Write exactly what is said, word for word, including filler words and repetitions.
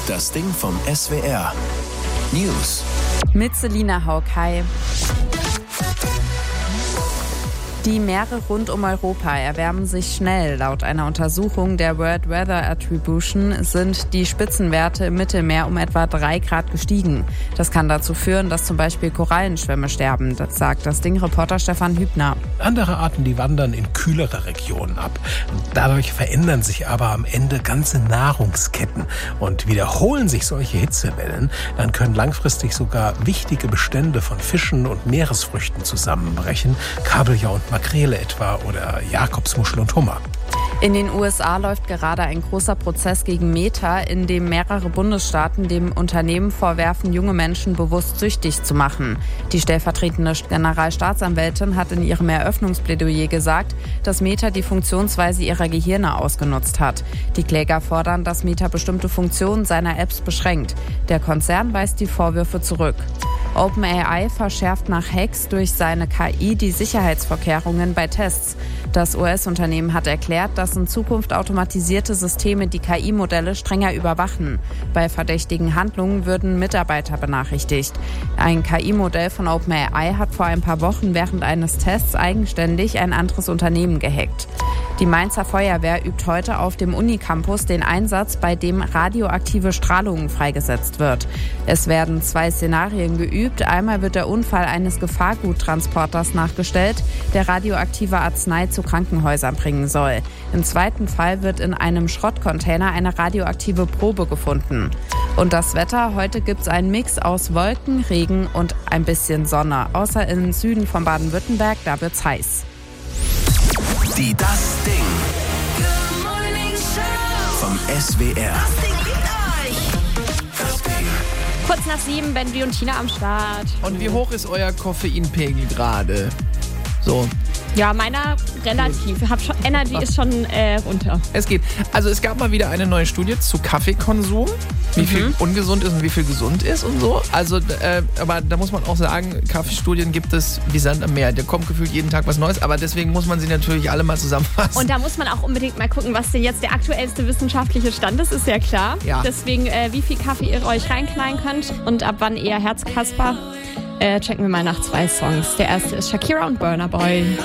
Das Ding vom S W R. News. Mit Selina Haug. Hi. Die Meere rund um Europa erwärmen sich schnell. Laut einer Untersuchung der World Weather Attribution sind die Spitzenwerte im Mittelmeer um etwa drei Grad gestiegen. Das kann dazu führen, dass zum Beispiel Korallenschwämme sterben, das sagt das Ding-Reporter Stefan Hübner. Andere Arten, die wandern in kühlere Regionen ab. Dadurch verändern sich aber am Ende ganze Nahrungsketten. Und wiederholen sich solche Hitzewellen, dann können langfristig sogar wichtige Bestände von Fischen und Meeresfrüchten zusammenbrechen. Kabeljau und Makrele etwa oder Jakobsmuschel und Hummer. In den U S A läuft gerade ein großer Prozess gegen Meta, in dem mehrere Bundesstaaten dem Unternehmen vorwerfen, junge Menschen bewusst süchtig zu machen. Die stellvertretende Generalstaatsanwältin hat in ihrem Eröffnungsplädoyer gesagt, dass Meta die Funktionsweise ihrer Gehirne ausgenutzt hat. Die Kläger fordern, dass Meta bestimmte Funktionen seiner Apps beschränkt. Der Konzern weist die Vorwürfe zurück. OpenAI verschärft nach Hacks durch seine K I die Sicherheitsvorkehrungen bei Tests. Das U S-Unternehmen hat erklärt, dass in Zukunft automatisierte Systeme die K I-Modelle strenger überwachen. Bei verdächtigen Handlungen würden Mitarbeiter benachrichtigt. Ein K I-Modell von OpenAI hat vor ein paar Wochen während eines Tests eigenständig ein anderes Unternehmen gehackt. Die Mainzer Feuerwehr übt heute auf dem Unicampus den Einsatz, bei dem radioaktive Strahlung freigesetzt wird. Es werden zwei Szenarien geübt. Einmal wird der Unfall eines Gefahrguttransporters nachgestellt, der radioaktive Arznei zu Krankenhäusern bringen soll. Im zweiten Fall wird in einem Schrottcontainer eine radioaktive Probe gefunden. Und das Wetter, heute gibt es einen Mix aus Wolken, Regen und ein bisschen Sonne. Außer im Süden von Baden-Württemberg, da wird's heiß. Die Das Ding vom S W R. Das Ding liebt euch. Das Ding. Kurz nach sieben, Benji und Tina am Start. Und wie hoch ist euer Koffeinpegel gerade? So. Ja, meiner relativ. Hab schon, Energy ist schon äh, runter. Es geht. Also es gab mal wieder eine neue Studie zu Kaffeekonsum, wie Mhm. viel ungesund ist und wie viel gesund ist und so. Also, äh, aber da muss man auch sagen, Kaffeestudien gibt es wie Sand am Meer. Da kommt gefühlt jeden Tag was Neues, aber deswegen muss man sie natürlich alle mal zusammenfassen. Und da muss man auch unbedingt mal gucken, was denn jetzt der aktuellste wissenschaftliche Stand ist, ist ja klar. Ja. Deswegen, äh, wie viel Kaffee ihr euch reinknallen könnt und ab wann eher Herzkasper. Äh, checken wir mal nach zwei Songs. Der erste ist Shakira und Burna Boy.